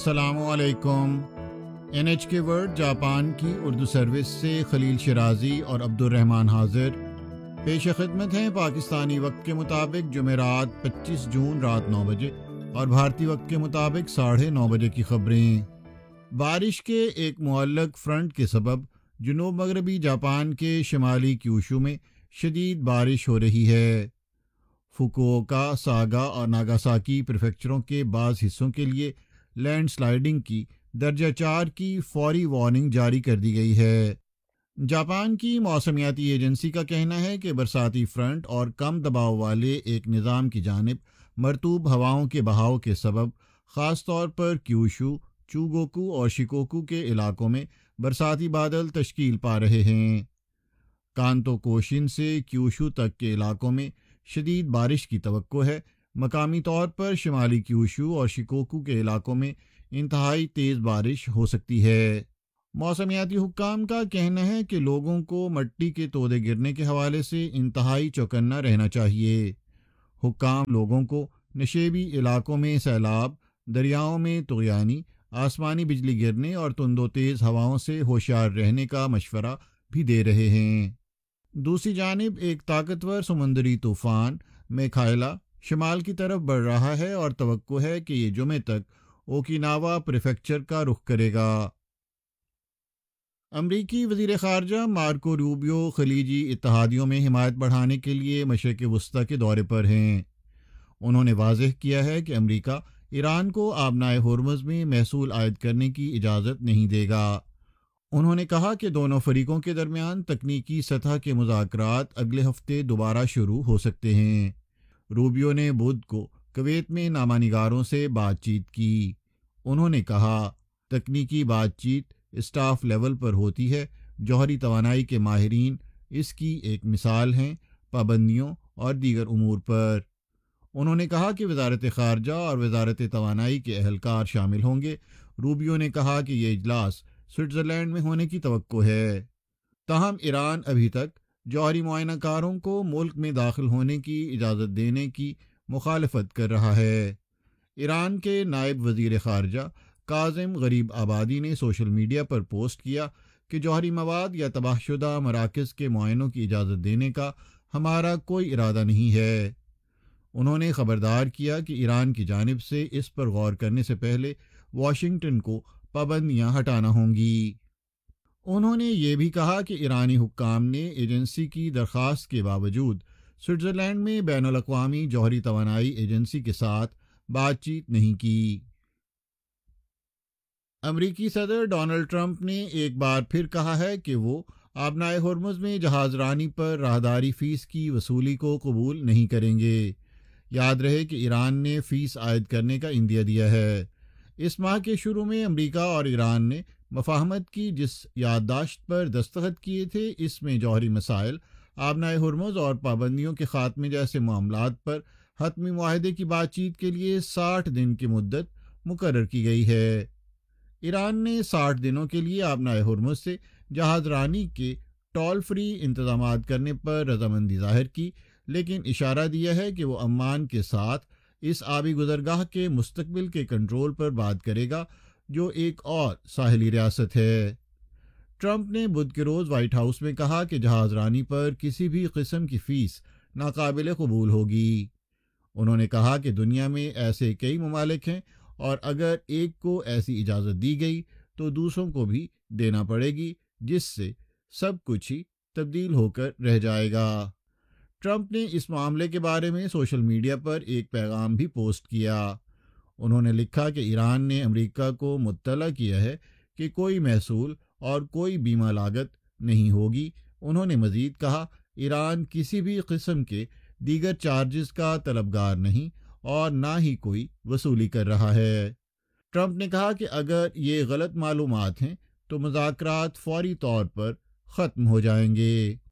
السلام علیکم۔ NHK world Japan کی اردو سروس سے خلیل شرازی اور عبد الرحمن حاضر پیش خدمت ہیں۔ پاکستانی وقت کے مطابق جمعرات 25 جون رات 9 بجے اور بھارتی وقت کے مطابق 9:30 بجے کی خبریں۔ بارش کے ایک معلق فرنٹ کے سبب جنوب مغربی جاپان کے شمالی کیوشو میں شدید بارش ہو رہی ہے۔ فوکووکا، ساگا اور ناگاساکی پریفیکچروں کے بعض حصوں کے لیے لینڈ سلائیڈنگ کی درجہ 4 کی فوری وارننگ جاری کر دی گئی ہے۔ جاپان کی موسمیاتی ایجنسی کا کہنا ہے کہ برساتی فرنٹ اور کم دباؤ والے ایک نظام کی جانب مرطوب ہوائوں کے بہاؤ کے سبب خاص طور پر کیوشو، چوگوکو اور شیکوکو کے علاقوں میں برساتی بادل تشکیل پا رہے ہیں۔ کانتو کوشن سے کیوشو تک کے علاقوں میں شدید بارش کی توقع ہے۔ مقامی طور پر شمالی کیوشو اور شیکوکو کے علاقوں میں انتہائی تیز بارش ہو سکتی ہے۔ موسمیاتی حکام کا کہنا ہے کہ لوگوں کو مٹی کے تودے گرنے کے حوالے سے انتہائی چوکنا رہنا چاہیے۔ حکام لوگوں کو نشیبی علاقوں میں سیلاب، دریاؤں میں طغیانی، آسمانی بجلی گرنے اور تند و تیز ہواؤں سے ہوشیار رہنے کا مشورہ بھی دے رہے ہیں۔ دوسری جانب ایک طاقتور سمندری طوفان میکھائیلا شمال کی طرف بڑھ رہا ہے اور توقع ہے کہ یہ جمعے تک اوکیناوا پریفیکچر کا رخ کرے گا۔ امریکی وزیر خارجہ مارکو روبیو خلیجی اتحادیوں میں حمایت بڑھانے کے لیے مشرق وسطی کے دورے پر ہیں۔ انہوں نے واضح کیا ہے کہ امریکہ ایران کو آبنائے ہرمز میں محصول عائد کرنے کی اجازت نہیں دے گا۔ انہوں نے کہا کہ دونوں فریقوں کے درمیان تکنیکی سطح کے مذاکرات اگلے ہفتے دوبارہ شروع ہو سکتے ہیں۔ روبیو نے بدھ کو کویت میں نامہ نگاروں سے بات چیت کی۔ انہوں نے کہا، تکنیکی بات چیت اسٹاف لیول پر ہوتی ہے۔ جوہری توانائی کے ماہرین اس کی ایک مثال ہیں، پابندیوں اور دیگر امور پر۔ انہوں نے کہا کہ وزارت خارجہ اور وزارت توانائی کے اہلکار شامل ہوں گے۔ روبیو نے کہا کہ یہ اجلاس سوئٹزرلینڈ میں ہونے کی توقع ہے۔ تاہم ایران ابھی تک جوہری معائنہ کاروں کو ملک میں داخل ہونے کی اجازت دینے کی مخالفت کر رہا ہے۔ ایران کے نائب وزیر خارجہ کاظم غریب آبادی نے سوشل میڈیا پر پوسٹ کیا کہ جوہری مواد یا تباہ شدہ مراکز کے معائنوں کی اجازت دینے کا ہمارا کوئی ارادہ نہیں ہے۔ انہوں نے خبردار کیا کہ ایران کی جانب سے اس پر غور کرنے سے پہلے واشنگٹن کو پابندیاں ہٹانا ہوں گی۔ انہوں نے یہ بھی کہا کہ ایرانی حکام نے ایجنسی کی درخواست کے باوجود سوئٹزرلینڈ میں بین الاقوامی جوہری توانائی ایجنسی کے ساتھ بات چیت نہیں کی۔ امریکی صدر ڈونلڈ ٹرمپ نے ایک بار پھر کہا ہے کہ وہ آبنائے ہرمز میں جہاز رانی پر راہداری فیس کی وصولی کو قبول نہیں کریں گے۔ یاد رہے کہ ایران نے فیس عائد کرنے کا عندیہ دیا ہے۔ اس ماہ کے شروع میں امریکہ اور ایران نے مفاہمت کی جس یادداشت پر دستخط کیے تھے، اس میں جوہری مسائل، آبنائے ہرمز اور پابندیوں کے خاتمے جیسے معاملات پر حتمی معاہدے کی بات چیت کے لیے 60 دن کی مدت مقرر کی گئی ہے۔ ایران نے 60 دنوں کے لیے آبنائے ہرمز سے جہاز رانی کے ٹول فری انتظامات کرنے پر رضامندی ظاہر کی، لیکن اشارہ دیا ہے کہ وہ عمان کے ساتھ اس آبی گزرگاہ کے مستقبل کے کنٹرول پر بات کرے گا، جو ایک اور ساحلی ریاست ہے۔ ٹرمپ نے بدھ کے روز وائٹ ہاؤس میں کہا کہ جہاز رانی پر کسی بھی قسم کی فیس ناقابل قبول ہوگی۔ انہوں نے کہا کہ دنیا میں ایسے کئی ممالک ہیں اور اگر ایک کو ایسی اجازت دی گئی تو دوسروں کو بھی دینا پڑے گی، جس سے سب کچھ ہی تبدیل ہو کر رہ جائے گا۔ ٹرمپ نے اس معاملے کے بارے میں سوشل میڈیا پر ایک پیغام بھی پوسٹ کیا۔ انہوں نے لکھا کہ ایران نے امریکہ کو مطلع کیا ہے کہ کوئی محصول اور کوئی بیمہ لاگت نہیں ہوگی۔ انہوں نے مزید کہا، ایران کسی بھی قسم کے دیگر چارجز کا طلبگار نہیں اور نہ ہی کوئی وصولی کر رہا ہے۔ ٹرمپ نے کہا کہ اگر یہ غلط معلومات ہیں تو مذاکرات فوری طور پر ختم ہو جائیں گے۔